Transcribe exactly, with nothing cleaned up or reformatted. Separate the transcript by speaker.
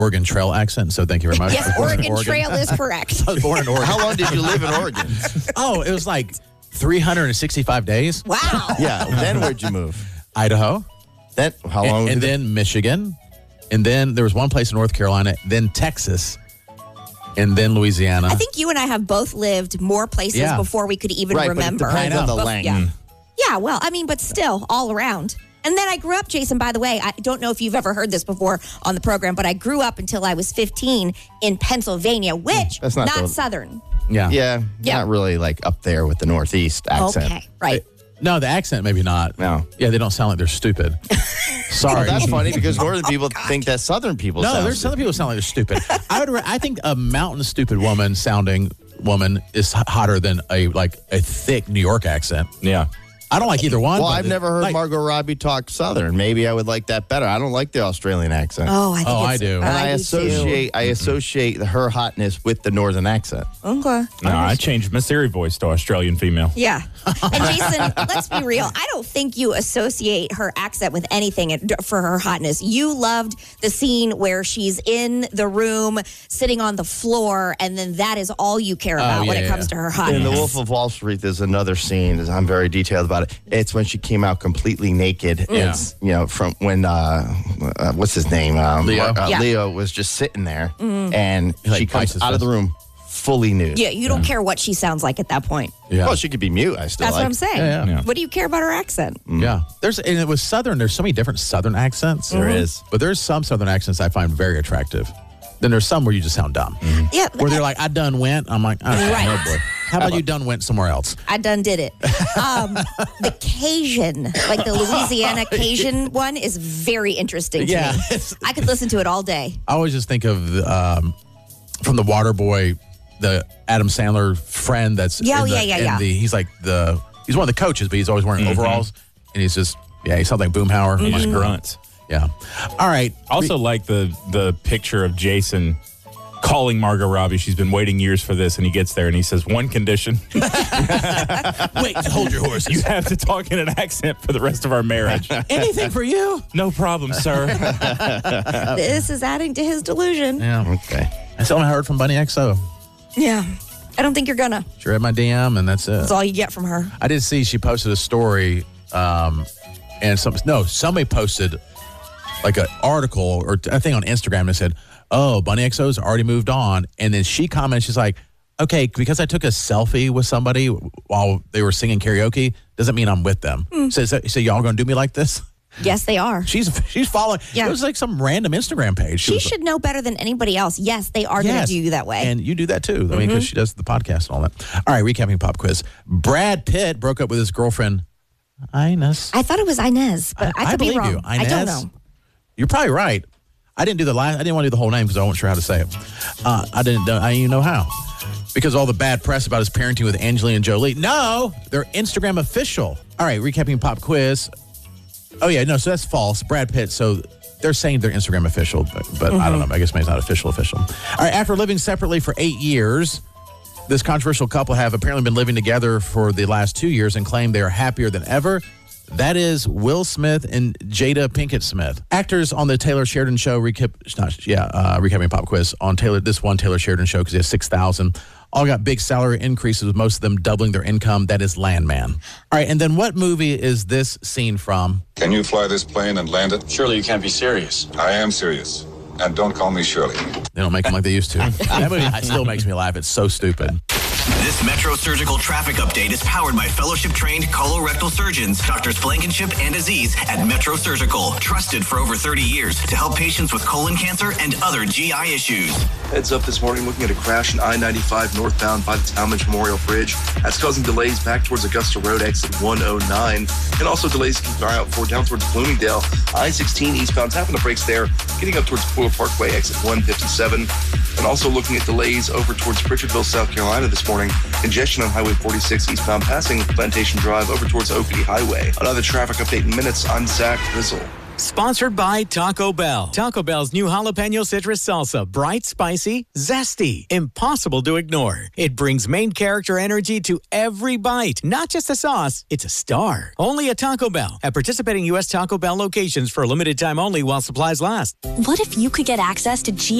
Speaker 1: Oregon Trail accent, so thank you very much.
Speaker 2: Yes, Oregon, Oregon Trail is correct.
Speaker 1: I was born in Oregon.
Speaker 3: How long did you live in Oregon?
Speaker 1: Oh, it was like three hundred sixty-five days.
Speaker 2: Wow.
Speaker 3: Yeah. Then where'd you move?
Speaker 1: Idaho.
Speaker 3: Then how long?
Speaker 1: And, and then Michigan. And then there was one place in North Carolina. Then Texas. And then Louisiana.
Speaker 2: I think you and I have both lived more places
Speaker 1: Yeah.
Speaker 2: before we could even
Speaker 3: right,
Speaker 2: remember.
Speaker 3: But it depends on the
Speaker 2: Bef-
Speaker 3: length.
Speaker 2: Yeah. yeah, well, I mean, but still, all around. And then I grew up, Jason, by the way, I don't know if you've ever heard this before on the program, but I grew up until I was fifteen in Pennsylvania, which,
Speaker 3: That's not
Speaker 2: not
Speaker 3: the-
Speaker 2: Southern.
Speaker 1: Yeah.
Speaker 3: Yeah,
Speaker 2: Yeah.
Speaker 3: not really like up there with the Northeast accent.
Speaker 2: Okay, right.
Speaker 1: No, the accent, maybe not.
Speaker 3: No.
Speaker 1: Yeah, they don't sound like they're stupid. Sorry.
Speaker 3: Oh, that's funny because Northern people think that Southern people
Speaker 1: No,
Speaker 3: sound
Speaker 1: there's
Speaker 3: stupid.
Speaker 1: some people sound like they're stupid. I would. re- I think a mountain stupid woman sounding woman is h- hotter than a like a thick New York accent.
Speaker 4: Yeah.
Speaker 1: I don't like either one.
Speaker 3: Well,
Speaker 1: but
Speaker 3: I've
Speaker 1: it-
Speaker 3: never heard
Speaker 1: like,
Speaker 3: Margot Robbie talk Southern. Maybe I would like that better. I don't like the Australian accent.
Speaker 2: Oh, I think
Speaker 1: Oh, I
Speaker 2: it's,
Speaker 1: do.
Speaker 3: and I,
Speaker 2: do too.
Speaker 3: associate I associate her hotness with the Northern accent.
Speaker 2: Okay.
Speaker 4: No, I changed my Siri voice to Australian female.
Speaker 2: Yeah. And Jason, let's be real. I don't think you associate her accent with anything for her hotness. You loved the scene where she's in the room, sitting on the floor, and then that is all you care about
Speaker 1: yeah,
Speaker 2: when it
Speaker 1: yeah.
Speaker 2: comes to her
Speaker 3: In
Speaker 2: hotness.
Speaker 3: The Wolf of Wall Street, there's another scene. I'm very detailed about it. It's when she came out completely naked.
Speaker 1: Yeah.
Speaker 3: It's, you know, from when, uh, uh, what's his name? Um,
Speaker 1: Leo.
Speaker 3: Uh,
Speaker 2: Yeah.
Speaker 3: Leo was just sitting there, and
Speaker 1: He, like,
Speaker 3: she
Speaker 1: bites
Speaker 3: comes
Speaker 1: his
Speaker 3: out of the
Speaker 1: fist.
Speaker 3: room fully nude.
Speaker 2: Yeah, you don't care what she sounds like at that point.
Speaker 1: Yeah.
Speaker 3: Well, she could be mute. I still
Speaker 2: That's
Speaker 3: like.
Speaker 2: what I'm saying.
Speaker 1: Yeah,
Speaker 4: yeah.
Speaker 2: What do you care about her accent?
Speaker 1: Yeah. There's and it was Southern. There's so many different Southern accents.
Speaker 3: There is.
Speaker 1: But there's some Southern accents I find very attractive. Then there's some where you just sound dumb.
Speaker 2: Yeah,
Speaker 1: Where they're like, I done went. I'm like, oh,
Speaker 2: Right.
Speaker 1: oh boy. How about you done went somewhere else?
Speaker 2: I done did it. Um, the Cajun, like the Louisiana Cajun one, is very interesting to
Speaker 1: Yeah.
Speaker 2: me. I could listen to it all day.
Speaker 1: I always just think of um, from the Waterboy, the Adam Sandler friend that's
Speaker 2: Yeah,
Speaker 1: in
Speaker 2: oh,
Speaker 1: the,
Speaker 2: yeah, yeah,
Speaker 1: in
Speaker 2: yeah.
Speaker 1: the he's like the he's one of the coaches, but he's always wearing overalls and he's just yeah, he sounds like Boomhauer.
Speaker 4: He
Speaker 1: I'm
Speaker 4: just
Speaker 1: like,
Speaker 4: grunts.
Speaker 1: yeah. All right.
Speaker 4: Also, like the the picture of Jason calling Margot Robbie. She's been waiting years for this, and he gets there and he says, "One condition:
Speaker 1: Wait, hold your horses.
Speaker 4: you have to talk in an accent for the rest of our marriage."
Speaker 1: Anything for you?
Speaker 4: No problem, sir.
Speaker 2: This is adding to his delusion.
Speaker 1: Yeah.
Speaker 3: Okay.
Speaker 1: That's all I heard from Bunny X O.
Speaker 2: Yeah. I don't think you're gonna.
Speaker 1: She read my D M and that's it.
Speaker 2: That's all you get from her.
Speaker 1: I did see she posted a story, um, and some no somebody posted like an article or a thing on Instagram that said, "Oh, Bunny X O's already moved on," and then she commented, she's like, "Okay, because I took a selfie with somebody while they were singing karaoke, doesn't mean I'm with them."
Speaker 2: Mm.
Speaker 1: So, so, so y'all gonna do me like this?
Speaker 2: Yes, they are.
Speaker 1: She's she's following.
Speaker 2: Yeah.
Speaker 1: It was like some random Instagram page.
Speaker 2: She
Speaker 1: was-
Speaker 2: should know better than anybody else. Yes, they are going
Speaker 1: Yes.
Speaker 2: to do you that way.
Speaker 1: And you do that too. I mean, because she does the podcast and all that. All right, recapping pop quiz. Brad Pitt broke up with his girlfriend, Ines.
Speaker 2: I thought it was Inez, but I,
Speaker 1: I
Speaker 2: could be
Speaker 1: believe
Speaker 2: wrong.
Speaker 1: you.
Speaker 2: I don't
Speaker 1: Inez?
Speaker 2: know.
Speaker 1: You're probably right. I didn't do the last. I didn't want to do the whole name because I wasn't sure how to say it. Uh, I didn't. I didn't even know how. Because all the bad press about his parenting with Angelina Jolie. No, they're Instagram official. All right, recapping pop quiz. Oh yeah, no. So that's false. Brad Pitt. So they're saying they're Instagram official, but, but I don't know. I guess maybe it's not official. Official. All right. After living separately for eight years, this controversial couple have apparently been living together for the last two years and claim they are happier than ever. That is Will Smith and Jada Pinkett Smith. Actors on the Taylor Sheridan show, recap, not, yeah, uh, recapping pop quiz on Taylor. This one Taylor Sheridan show because he has six thousand. All got big salary increases, with most of them doubling their income. That is Landman. All right, and then what movie is this scene from?
Speaker 5: Can you fly this plane and land it?
Speaker 6: Surely you can't be serious.
Speaker 5: I am serious. And don't call me Shirley.
Speaker 1: They don't make them like they used to. That movie still makes me laugh. It's so stupid.
Speaker 7: This Metro Surgical traffic update is powered by fellowship-trained colorectal surgeons, Doctors Blankenship and Aziz at Metro Surgical, trusted for over thirty years to help patients with colon cancer and other G I issues.
Speaker 8: Heads up this morning looking at a crash in I ninety-five northbound by the Talmadge Memorial Bridge. That's causing delays back towards Augusta Road exit one oh nine. And also delays to keep an eye out for down towards Bloomingdale. I sixteen eastbound tapping the brakes there, getting up towards Poole Parkway exit one fifty-seven. And also looking at delays over towards Pritchardville, South Carolina this morning. Congestion on Highway forty-six eastbound passing Plantation Drive over towards Oakley Highway. Another traffic update in minutes. I'm Zach Rizzle.
Speaker 6: Sponsored by Taco Bell. Taco Bell's new jalapeno citrus salsa. Bright, spicy, zesty. Impossible to ignore. It brings main character energy to every bite. Not just a sauce, it's a star. Only at Taco Bell. At participating U S Taco Bell locations for a limited time only while supplies last.
Speaker 9: What if you could get access to G